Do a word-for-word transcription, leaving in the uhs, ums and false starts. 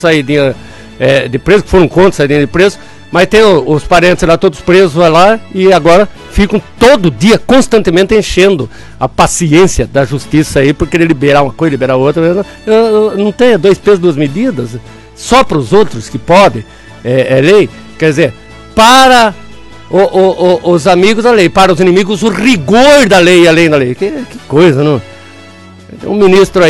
saída é, de preso, que foram contra saída de preso, mas tem o, os parentes lá todos presos lá e agora ficam todo dia, constantemente enchendo a paciência da justiça aí por querer liberar uma coisa, liberar outra. Eu, eu, eu, não tem dois pesos, duas medidas, só para os outros que podem, é, é lei, quer dizer, para o, o, o, os amigos da lei, para os inimigos o rigor da lei, além da lei. Que, que coisa, não? Tem um ministro aí